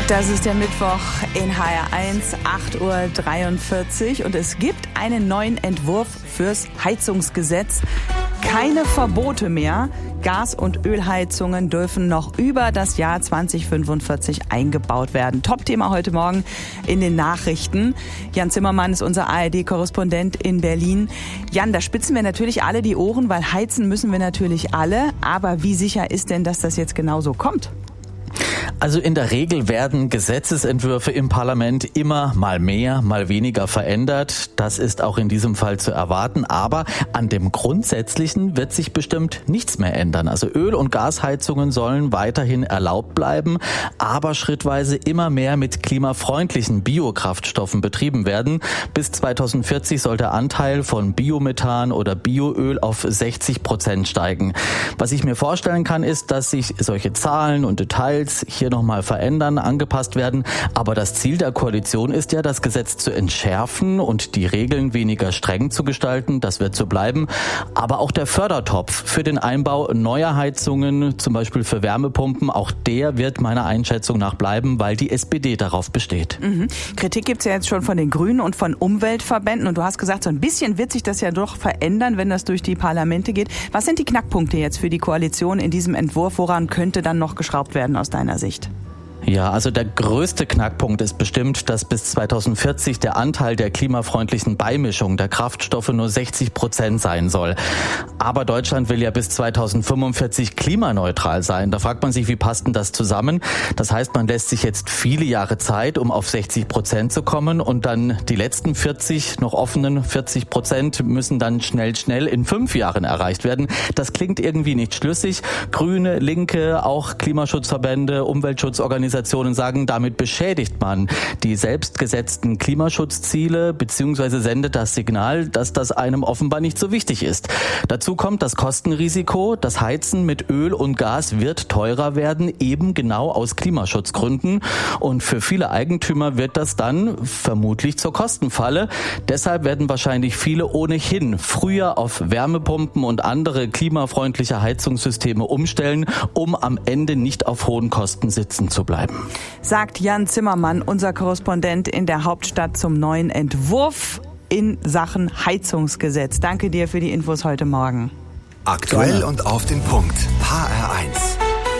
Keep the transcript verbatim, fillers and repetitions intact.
Das ist der Mittwoch in H R eins, acht Uhr dreiundvierzig und es gibt einen neuen Entwurf fürs Heizungsgesetz. Keine Verbote mehr. Gas- und Ölheizungen dürfen noch über das Jahr zwanzig fünfundvierzig eingebaut werden. Top-Thema heute Morgen in den Nachrichten. Jan Zimmermann ist unser A R D-Korrespondent in Berlin. Jan, da spitzen wir natürlich alle die Ohren, weil heizen müssen wir natürlich alle. Aber wie sicher ist denn, dass das jetzt genau so kommt? Also in der Regel werden Gesetzesentwürfe im Parlament immer mal mehr, mal weniger verändert. Das ist auch in diesem Fall zu erwarten. Aber an dem Grundsätzlichen wird sich bestimmt nichts mehr ändern. Also Öl- und Gasheizungen sollen weiterhin erlaubt bleiben, aber schrittweise immer mehr mit klimafreundlichen Biokraftstoffen betrieben werden. Bis zweitausendvierzig soll der Anteil von Biomethan oder Bioöl auf sechzig Prozent steigen. Was ich mir vorstellen kann, ist, dass sich solche Zahlen und Details hier nochmal verändern, angepasst werden. Aber das Ziel der Koalition ist ja, das Gesetz zu entschärfen und die Regeln weniger streng zu gestalten. Das wird so bleiben. Aber auch der Fördertopf für den Einbau neuer Heizungen, zum Beispiel für Wärmepumpen, auch der wird meiner Einschätzung nach bleiben, weil die S P D darauf besteht. Mhm. Kritik gibt's ja jetzt schon von den Grünen und von Umweltverbänden. Und du hast gesagt, so ein bisschen wird sich das ja doch verändern, wenn das durch die Parlamente geht. Was sind die Knackpunkte jetzt für die Koalition in diesem Entwurf? Woran könnte dann noch geschraubt werden aus deiner Sicht? Ja, also der größte Knackpunkt ist bestimmt, dass bis zweitausendvierzig der Anteil der klimafreundlichen Beimischung der Kraftstoffe nur sechzig Prozent sein soll. Aber Deutschland will ja bis zweitausendfünfundvierzig klimaneutral sein. Da fragt man sich, wie passt denn das zusammen? Das heißt, man lässt sich jetzt viele Jahre Zeit, um auf sechzig Prozent zu kommen und dann die letzten vierzig, noch offenen vierzig Prozent müssen dann schnell, schnell in fünf Jahren erreicht werden. Das klingt irgendwie nicht schlüssig. Grüne, Linke, auch Klimaschutzverbände, Umweltschutzorganisationen sagen, damit beschädigt man die selbstgesetzten Klimaschutzziele bzw. sendet das Signal, dass das einem offenbar nicht so wichtig ist. Dazu kommt das Kostenrisiko. Das Heizen mit Öl und Gas wird teurer werden, eben genau aus Klimaschutzgründen. Und für viele Eigentümer wird das dann vermutlich zur Kostenfalle. Deshalb werden wahrscheinlich viele ohnehin früher auf Wärmepumpen und andere klimafreundliche Heizungssysteme umstellen, um am Ende nicht auf hohen Kosten sitzen zu bleiben. Sagt Jan Zimmermann, unser Korrespondent in der Hauptstadt zum neuen Entwurf in Sachen Heizungsgesetz. Danke dir für die Infos heute Morgen. Aktuell und auf den Punkt. H R eins.